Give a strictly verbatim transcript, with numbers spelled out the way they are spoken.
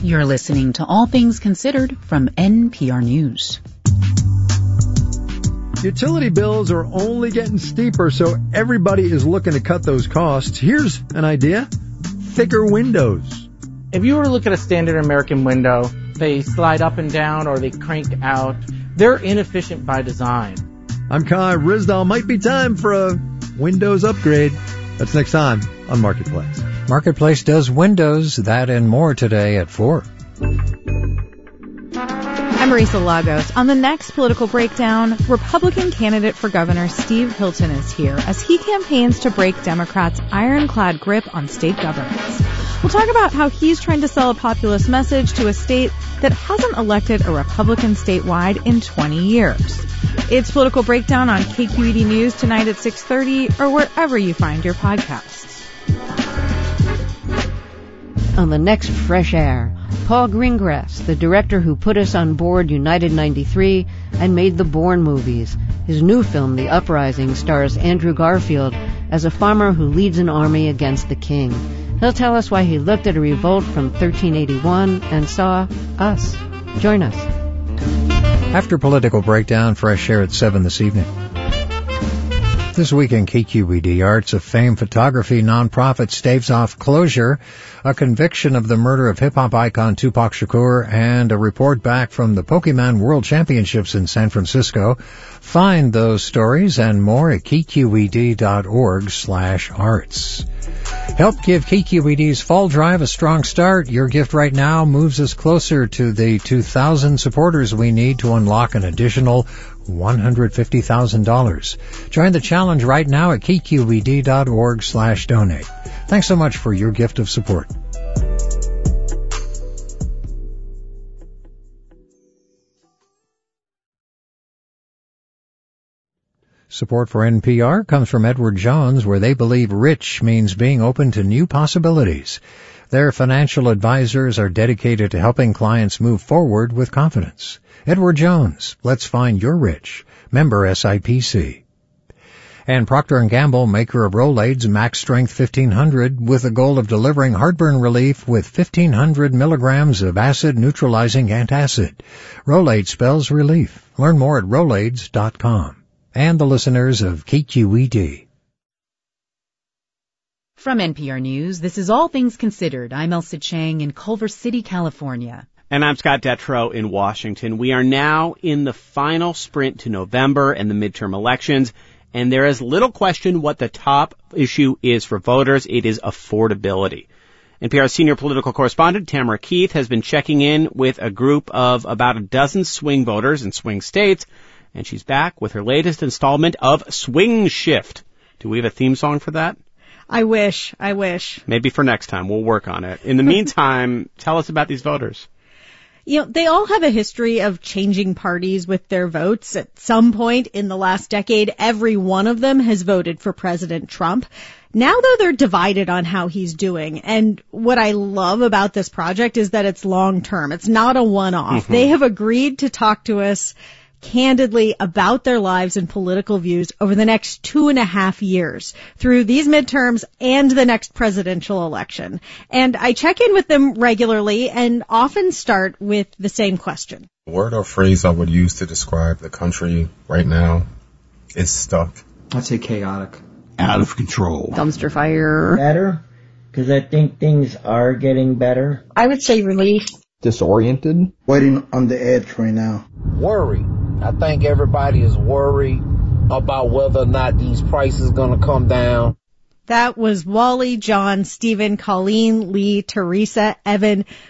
You're listening to All Things Considered from N P R News. Utility bills are only getting steeper, so everybody is looking to cut those costs. Here's an idea: thicker windows. If you were to look at a standard American window, they slide up and down or they crank out. They're inefficient by design. I'm Kai Ryssdal. Might be time for a Windows upgrade. That's next time on Marketplace. Marketplace does windows, that and more today at four. I'm Marisa Lagos. On the next Political Breakdown, Republican candidate for governor Steve Hilton is here as he campaigns to break Democrats' ironclad grip on state governments. We'll talk about how he's trying to sell a populist message to a state that hasn't elected a Republican statewide in twenty years. It's Political Breakdown on K Q E D News tonight at six thirty or wherever you find your podcasts. On the next Fresh Air, Paul Greengrass, the director who put us on board United ninety-three and made the Bourne movies. His new film, The Uprising, stars Andrew Garfield as a farmer who leads an army against the king. He'll tell us why he looked at a revolt from thirteen eighty-one and saw us. Join us. After Political Breakdown, Fresh Air at seven this evening. This week in K Q E D, Arts of Fame photography nonprofit staves off closure, a conviction of the murder of hip-hop icon Tupac Shakur, and a report back from the Pokemon World Championships in San Francisco. Find those stories and more at K Q E D dot org slash arts. Help give K Q E D's Fall Drive a strong start. Your gift right now moves us closer to the two thousand supporters we need to unlock an additional one hundred fifty thousand dollars. Join the challenge right now at K Q E D dot org slash donate. Thanks so much for your gift of support. Support for N P R comes from Edward Jones, where they believe rich means being open to new possibilities. Their financial advisors are dedicated to helping clients move forward with confidence. Edward Jones, let's find your rich. Member S I P C. And Procter and Gamble, maker of Rolaids Max Strength fifteen hundred, with the goal of delivering heartburn relief with fifteen hundred milligrams of acid-neutralizing antacid. Rolaids spells relief. Learn more at rolaids dot com. And the listeners of K Q E D. From N P R News, this is All Things Considered. I'm Elsa Chang in Culver City, California. And I'm Scott Detrow in Washington. We are now in the final sprint to November and the midterm elections, and there is little question what the top issue is for voters. It is affordability. N P R senior political correspondent Tamara Keith has been checking in with a group of about a dozen swing voters in swing states, and she's back with her latest installment of Swing Shift. Do we have a theme song for that? I wish. I wish. Maybe for next time. We'll work on it. In the meantime, tell us about these voters. You know, they all have a history of changing parties with their votes. At some point in the last decade, every one of them has voted for President Trump. Now, though, they're divided on how he's doing. And what I love about this project is that it's long-term. It's not a one-off. Mm-hmm. They have agreed to talk to us candidly about their lives and political views over the next two and a half years through these midterms and the next presidential election. And I check in with them regularly and often start with the same question. The word or phrase I would use to describe the country right now is stuck. I'd say chaotic. Out of control. Dumpster fire. Better, because I think things are getting better. I would say relief. Disoriented. Waiting on the edge right now. Worry. I think everybody is worried about whether or not these prices are going to come down. That was Wally, John, Stephen, Colleen, Lee, Teresa, Evan,